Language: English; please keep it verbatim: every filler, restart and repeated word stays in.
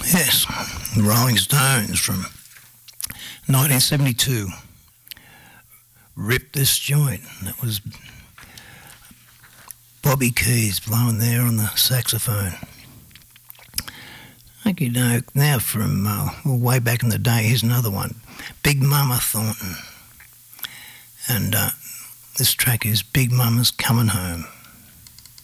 Yes, the Rolling Stones from nineteen seventy-two ripped this joint. That was Bobby Keys blowing there on the saxophone. I think you know now from uh, well, way back in the day, here's another one, Big Mama Thornton. And uh, this track is Big Mama's Coming Home.